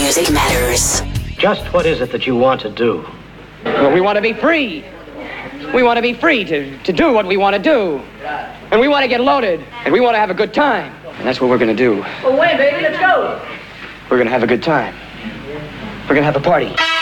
music matters. Just what is it that you want to do? Well, we want to be free. We want to be free to do what we want to do. And we want to get loaded. And we want to have a good time. And that's what we're going to do. Well, wait, baby, let's go. We're going to have a good time. We're going to have a party.